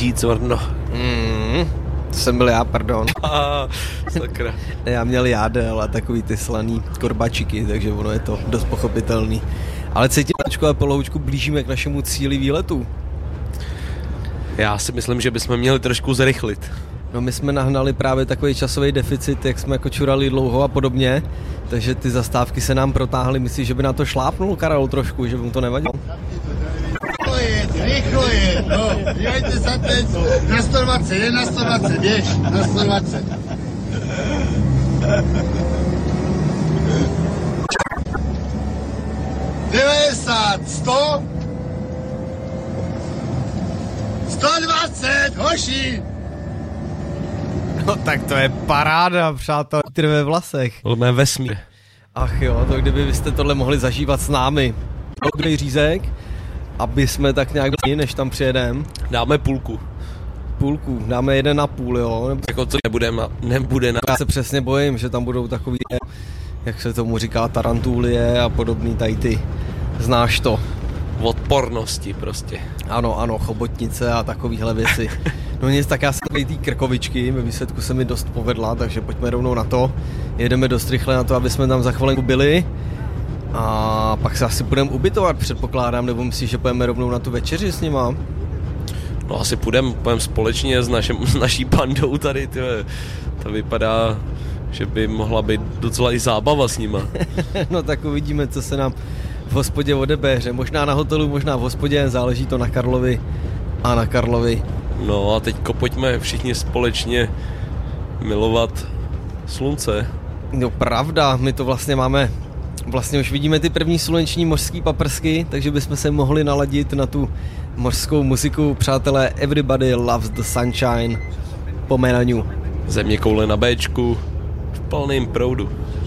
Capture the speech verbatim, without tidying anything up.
rýží cvrno. Mm, to jsem byl já, pardon. Ah, sakra. Já měl jádel a takový ty slaný korbačiky, takže ono je to dost pochopitelný. Ale cítím, Ačko a poloučku blížíme k našemu cíli výletu. Já si myslím, že bychom měli trošku zrychlit. No my jsme nahnali právě takový časový deficit, jak jsme jako čurali dlouho a podobně, takže ty zastávky se nám protáhly. Myslíš, že by na to šlápnul Karel trošku, že by mu to nevadilo? Rychlo je, rychlo je, no, dívejte se teď, na sto dvacet, je na sto dvacet, běž, na sto dvacet. devadesát, sto, sto dvacet, hoši. No tak to je paráda, přátel, vítr ve vlasech. Lmé vesmír. Ach jo, to kdyby byste tohle mohli zažívat s námi. Dobrý řízek, aby jsme tak nějak byli, než tam přijedeme. Dáme půlku. Půlku, dáme jeden na půl, jo. Jako to nebude, nebude na... Já se přesně bojím, že tam budou takový, jak se tomu říká, tarantulie a podobný tady ty. Znáš to. Odpornosti prostě. Ano, ano, chobotnice a takovýhle věci. No nic, tak já jsem tady tý krkovičky, ve výsledku se mi dost povedla, takže pojďme rovnou na to. Jedeme dost rychle na to, aby jsme tam za chvilinku byli. A pak se asi budeme ubytovat, předpokládám, nebo myslíš, že půjdeme rovnou na tu večeři s nima? No asi půjdeme, půjdeme společně s, našem, s naší bandou tady, tyhle. To vypadá, že by mohla být docela i zábava s nima. No tak uvidíme, co se nám v hospodě odebéře. Možná na hotelu, možná v hospodě, záleží to na Karlovi a na Karlovi. No a teďko pojďme všichni společně milovat slunce. No pravda, my to vlastně máme, vlastně už vidíme ty první sluneční mořský paprsky, takže bychom se mohli naladit na tu mořskou muziku. Přátelé, Everybody Loves the Sunshine po Melaniu. Země koule na Béčku v plném proudu.